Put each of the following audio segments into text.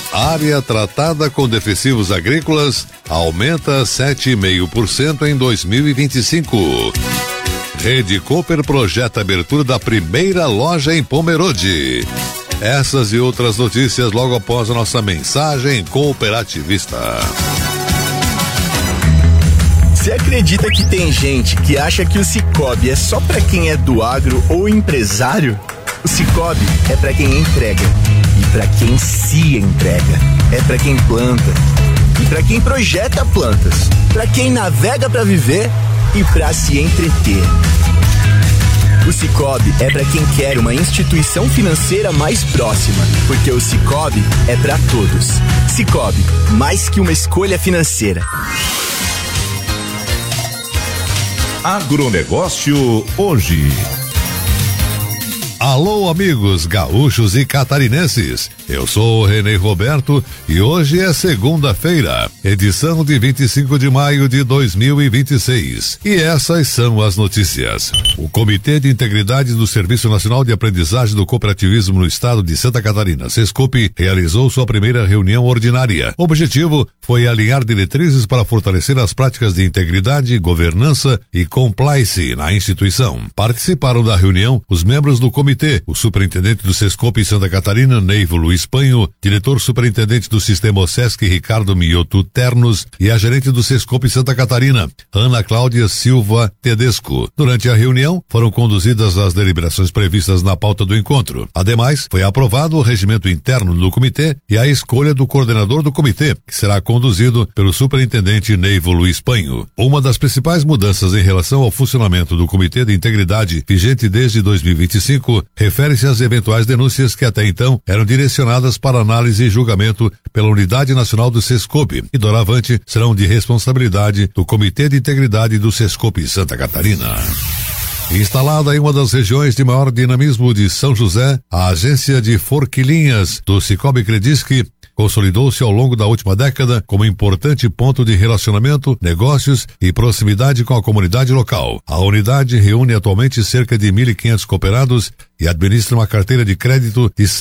Área tratada com defensivos agrícolas aumenta 7,5% em 2025. Rede Cooper projeta a abertura da primeira loja em Pomerode. Essas e outras notícias logo após a nossa mensagem cooperativista. Você acredita que tem gente que acha que o Sicoob é só pra quem é do agro ou empresário? O Sicoob é pra quem entrega e pra quem se entrega. É pra quem planta e pra quem projeta plantas, pra quem navega pra viver e pra se entreter. O Sicoob é para quem quer uma instituição financeira mais próxima, porque o Sicoob é para todos. Sicoob, mais que uma escolha financeira. Agronegócio hoje. Alô, amigos gaúchos e catarinenses. Eu sou o Renê Roberto e hoje é segunda-feira, edição de 25 de maio de 2026. E essas são as notícias. O Comitê de Integridade do Serviço Nacional de Aprendizagem do Cooperativismo no Estado de Santa Catarina, SESCOP, realizou sua primeira reunião ordinária. O objetivo foi alinhar diretrizes para fortalecer as práticas de integridade, governança e compliance na instituição. Participaram da reunião os membros do comitê, o superintendente do SESCOP em Santa Catarina, Neivo Luiz Panho, diretor superintendente do Sistema OSESC, Ricardo Mioto Ternos, e a gerente do SESCOP em Santa Catarina, Ana Cláudia Silva Tedesco. Durante a reunião, foram conduzidas as deliberações previstas na pauta do encontro. Ademais, foi aprovado o regimento interno do comitê e a escolha do coordenador do comitê, que será conduzido pelo superintendente Neivo Luiz Panho. Uma das principais mudanças em relação ao funcionamento do Comitê de Integridade, vigente desde 2025, refere-se às eventuais denúncias que até então eram direcionadas para análise e julgamento pela Unidade Nacional do SESCOP e doravante serão de responsabilidade do Comitê de Integridade do SESCOP Santa Catarina. Instalada em uma das regiões de maior dinamismo de São José, a agência de forquilhinhas do Cicobi Credisc consolidou-se ao longo da última década como importante ponto de relacionamento, negócios e proximidade com a comunidade local. A unidade reúne atualmente cerca de 1.500 cooperados e administra uma carteira de crédito de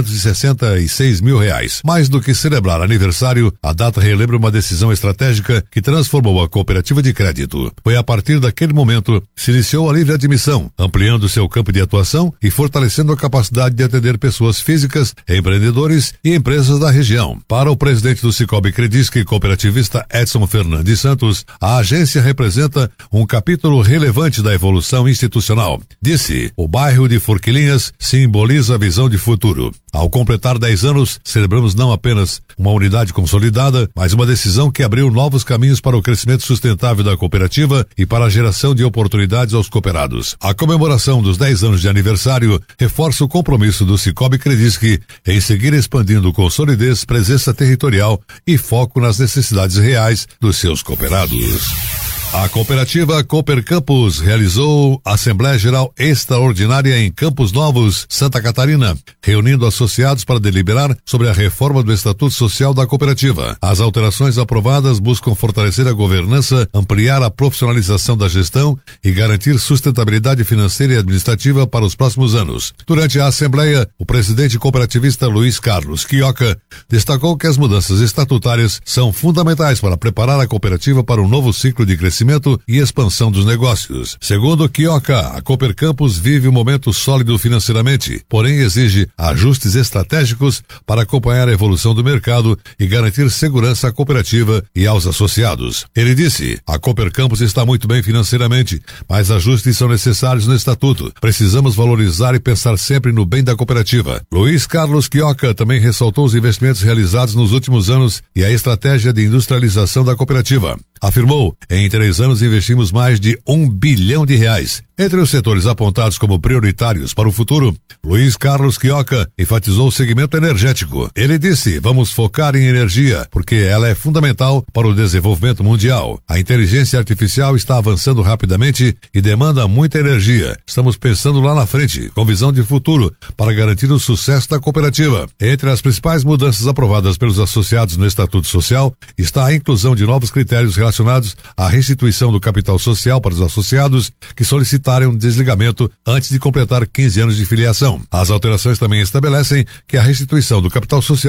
R$666 mil. Mais do que celebrar aniversário, a data relembra uma decisão estratégica que transformou a cooperativa de crédito. Foi a partir daquele momento que se iniciou a livre admissão, ampliando seu campo de atuação e fortalecendo a capacidade de atender pessoas físicas, empreendedores e empresas da região. Para o presidente do Cicobi Credisc e cooperativista Edson Fernandes Santos, a agência representa um capítulo relevante da evolução institucional. Disse, o bairro de Forquilhinhas simboliza a visão de futuro. Ao completar 10 anos, celebramos não apenas uma unidade consolidada, mas uma decisão que abriu novos caminhos para o crescimento sustentável da cooperativa e para a geração de oportunidades aos cooperados. A comemoração dos 10 anos de aniversário reforça o compromisso do Cicobi Credisc em seguir expandindo com solidez, presença territorial e foco nas necessidades reais dos seus cooperados. A cooperativa Cooper Campus realizou Assembleia Geral Extraordinária em Campos Novos, Santa Catarina, reunindo associados para deliberar sobre a reforma do Estatuto Social da cooperativa. As alterações aprovadas buscam fortalecer a governança, ampliar a profissionalização da gestão e garantir sustentabilidade financeira e administrativa para os próximos anos. Durante a Assembleia, o presidente cooperativista Luiz Carlos Quioca destacou que as mudanças estatutárias são fundamentais para preparar a cooperativa para um novo ciclo de crescimento e expansão dos negócios. Segundo Quioca, a Cooper Campus vive um momento sólido financeiramente, porém exige ajustes estratégicos para acompanhar a evolução do mercado e garantir segurança à cooperativa e aos associados. Ele disse, a Cooper Campus está muito bem financeiramente, mas ajustes são necessários no estatuto. Precisamos valorizar e pensar sempre no bem da cooperativa. Luiz Carlos Quioca também ressaltou os investimentos realizados nos últimos anos e a estratégia de industrialização da cooperativa. Afirmou, em 3 anos investimos mais de R$1 bilhão. Entre os setores apontados como prioritários para o futuro, Luiz Carlos Quioca enfatizou o segmento energético. Ele disse, vamos focar em energia, porque ela é fundamental para o desenvolvimento mundial. A inteligência artificial está avançando rapidamente e demanda muita energia. Estamos pensando lá na frente, com visão de futuro, para garantir o sucesso da cooperativa. Entre as principais mudanças aprovadas pelos associados no Estatuto Social, está a inclusão de novos critérios relacionados à restituição do capital social para os associados que solicitaram um desligamento antes de completar 15 anos de filiação. As alterações também estabelecem que a restituição do capital social